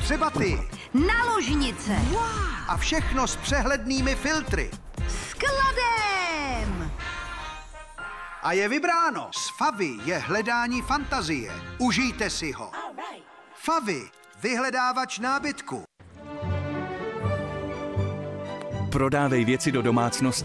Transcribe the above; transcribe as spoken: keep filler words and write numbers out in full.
Třeba ty. Naložnice. A všechno s přehlednými filtry. S kladem. A je vybráno. S Favy je hledání fantazie. Užijte si ho. Favy, vyhledávač nábytku. Prodávej věci do domácnosti